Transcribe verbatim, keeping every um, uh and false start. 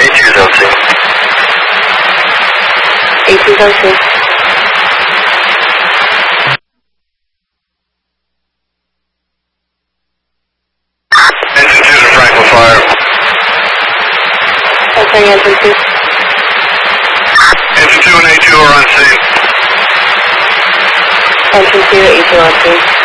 A two's on scene. A two's on scene. Engine two to Franklin Fire. Okay, engine two. Engine two and A two are on scene. Engine two, A two on scene.